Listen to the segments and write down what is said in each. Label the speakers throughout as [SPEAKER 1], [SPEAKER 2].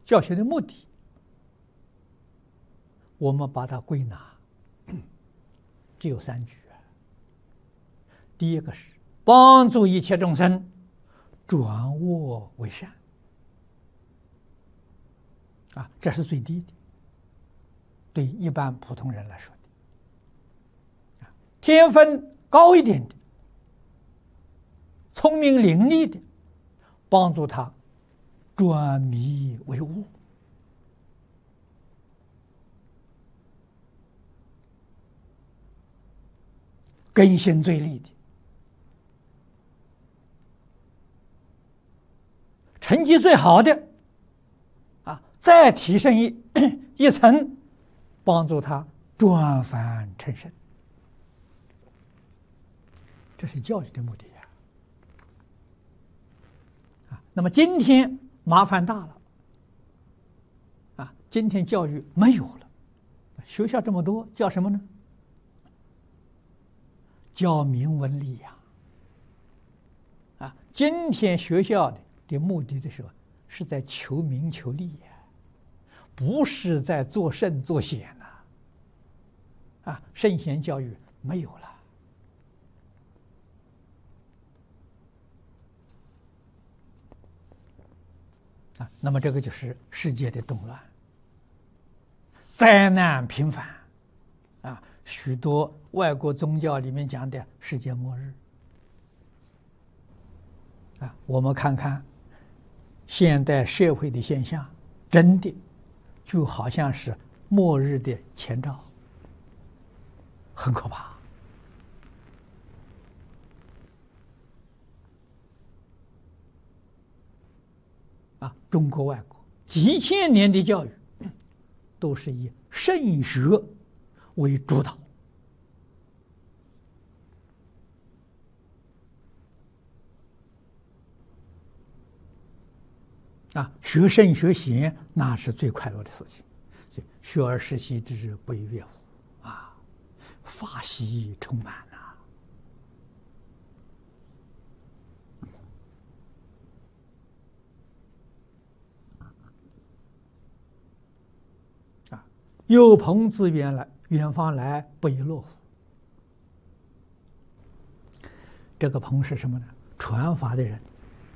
[SPEAKER 1] 教学的目的，我们把它归纳，只有3句。第一个是帮助一切众生转恶为善，这是最低的，对一般普通人来说的。天分高一点的、聪明伶俐的，帮助他转迷为悟。根性最利的，成绩最好的，再提升一层，帮助他转凡成圣。这是教育的目的呀。那么今天麻烦大了，今天教育没有了，学校这么多，教什么呢？教明文利养。今天学校的目的的时候，是在求名求利呀，不是在做圣做贤呐。圣贤教育没有了。那么这个就是世界的动乱，灾难频繁，许多外国宗教里面讲的世界末日，我们看看现代社会的现象，真的就好像是末日的前兆，很可怕。中国外国几千年的教育都是以圣学为主导，学圣学贤那是最快乐的事情。所以学而时习之，不亦乐乎法喜充满有朋自远方来，不亦乐乎。这个朋是什么呢？传法的人。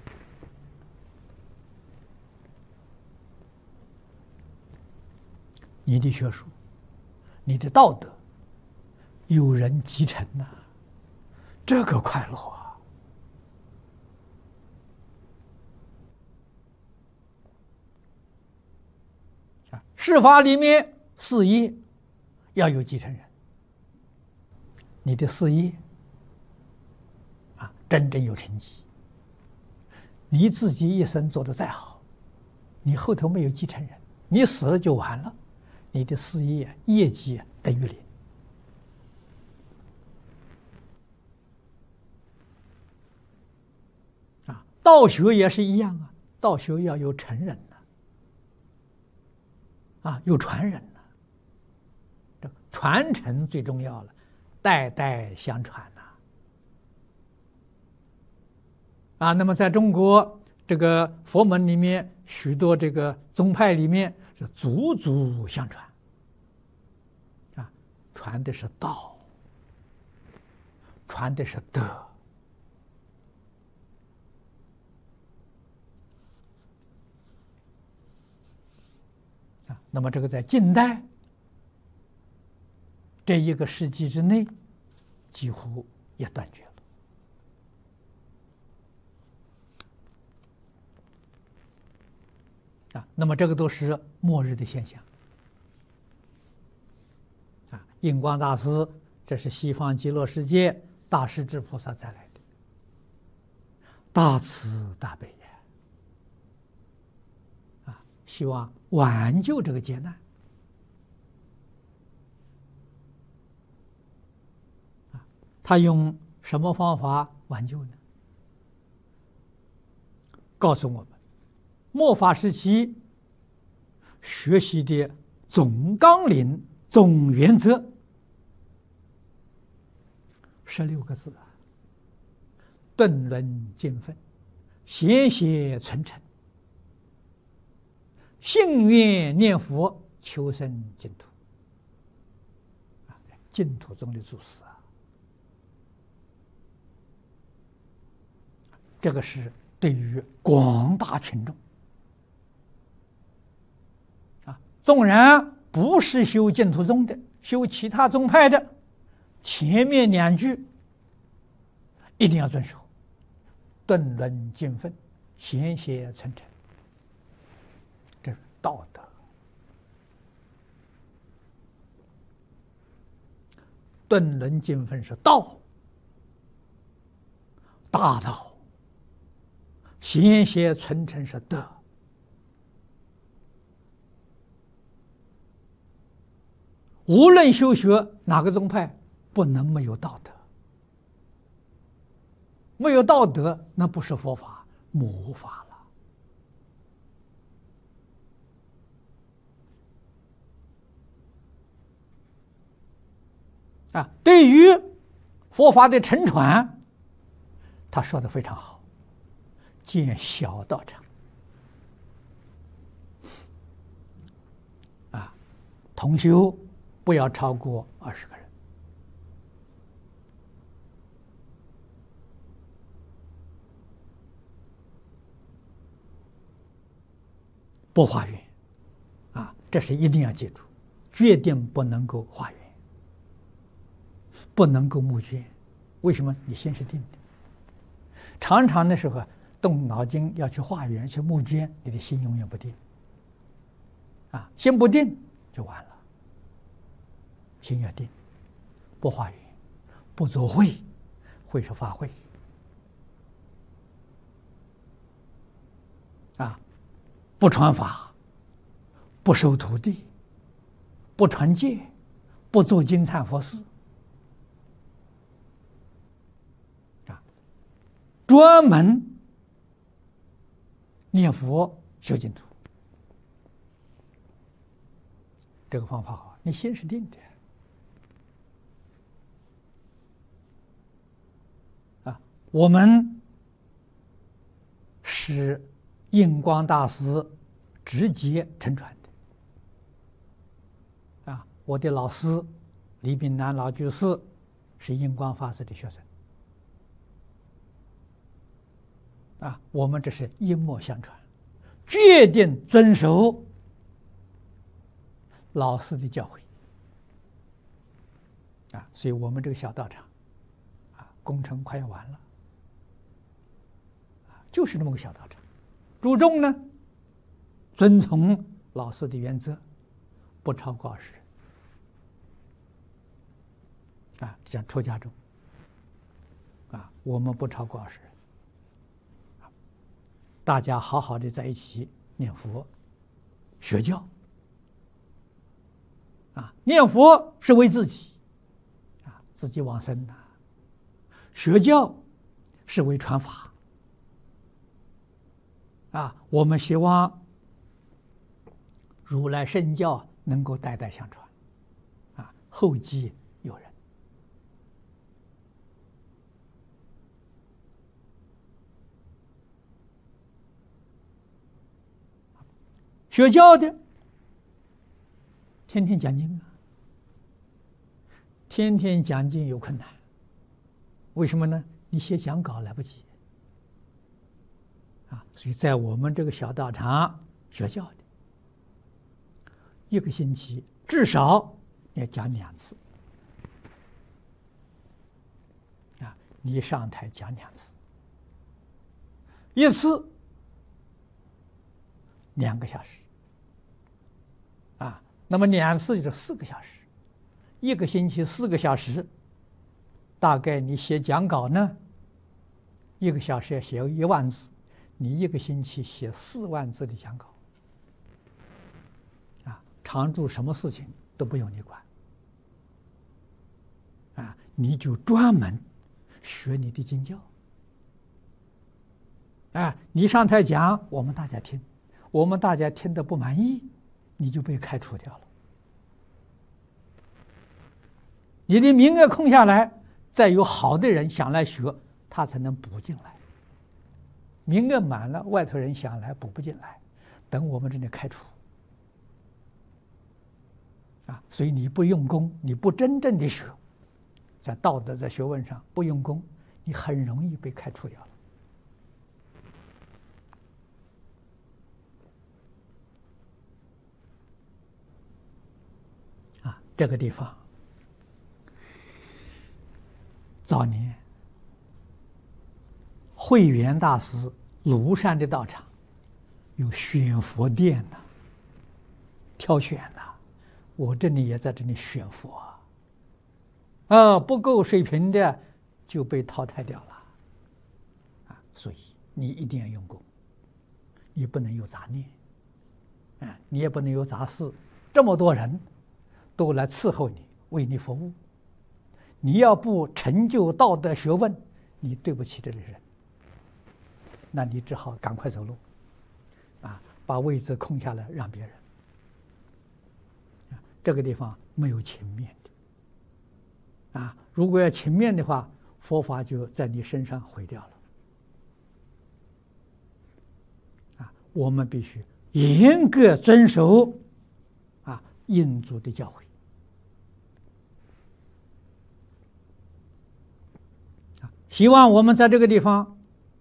[SPEAKER 1] 你的学术，你的道德，有人继承这个快乐事法里面事业要有继承人，你的事业真正有成绩，你自己一生做得再好，你后头没有继承人，你死了就完了，你的事业业绩等于零。道学也是一样道学要有成人有传人这传承最重要了，代代相传那么在中国这个佛门里面，许多这个宗派里面是祖祖相传传的是道，传的是德。那么这个在近代这1个世纪之内，几乎也断绝了那么这个都是末日的现象印光大师，这是西方极乐世界大势至菩萨再来的，大慈大悲希望挽救这个劫难他用什么方法挽救呢？告诉我们末法时期学习的总纲领、总原则16个字顿论尽分，贤邪存诚， 信愿念佛，求生净土。净土中的祖师啊，这个是对于广大群众啊，纵然不是修净土宗的，修其他宗派的，前面2句一定要遵守：顿论尽分，贤邪存诚，这是道德。顿论尽分是道，大道；贤邪存诚是德。无论修学哪个宗派，不能没有道德。没有道德，那不是佛法，魔法了。啊，对于佛法的沉传，他说的非常好，建小道场。啊，同修不要超过20个人。不化缘，啊，这是一定要记住，决定不能够化缘，不能够募捐。为什么？你心是定的。常常的时候动脑筋要去化缘、去募捐，你的心永远不定。啊，心不定就完了。心要定，不化缘，不做会，会是法会。啊。不传法，不收徒弟，不传戒，不做金忏佛事，啊，专门念佛修净土，这个方法好，你心是定的。啊，我们是印光大师直接承传的。啊，我的老师李炳南老居士是印光法师的学生。啊，我们这是一脉相传，决定遵守老师的教诲。啊，所以我们这个小道场，啊，工程快要完了，就是这么个小道场。注重呢，遵从老师的原则，不超过20人。啊，像出家众，啊，我们不超过20人。大家好好的在一起念佛、学教。啊，念佛是为自己，啊，自己往生的；学教是为传法。啊，我们希望如来圣教能够代代相传，啊，后继有人。学教的天天讲经啊，天天讲经有困难，为什么呢？你写讲稿来不及。啊，所以在我们这个小道场学教的，一个星期至少要讲2次。啊，你上台讲2次，一次2个小时。啊，那么2次就是4个小时，一个星期4个小时，大概你写讲稿呢，1个小时要写1万字。你一个星期写4万字的讲稿，啊，常住什么事情都不用你管，啊，你就专门学你的经教，啊，你上台讲，我们大家听，我们大家听得不满意，你就被开除掉了，你的名额空下来，再有好的人想来学，他才能补进来。名额满了，外头人想来补不进来，等我们这里开除。 所以你不用功，你不真正的学，在道德在学问上不用功，你很容易被开除掉了。这个地方早年慧远大师庐山的道场有选佛殿呐，挑选呐，我这里也在这里选佛不够水平的就被淘汰掉了所以你一定要用功，你不能有杂念你也不能有杂事，这么多人都来伺候你，为你服务，你要不成就道德学问，你对不起这些人，那你只好赶快走路把位置空下来让别人。这个地方没有情面的如果要情面的话，佛法就在你身上毁掉了我们必须严格遵守印祖的教诲希望我们在这个地方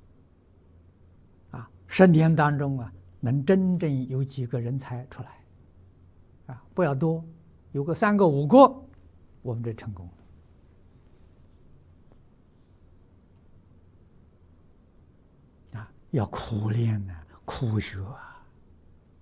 [SPEAKER 1] 10年当中能真正有几个人才出来不要多，有个3个5个，我们就成功了要苦练苦学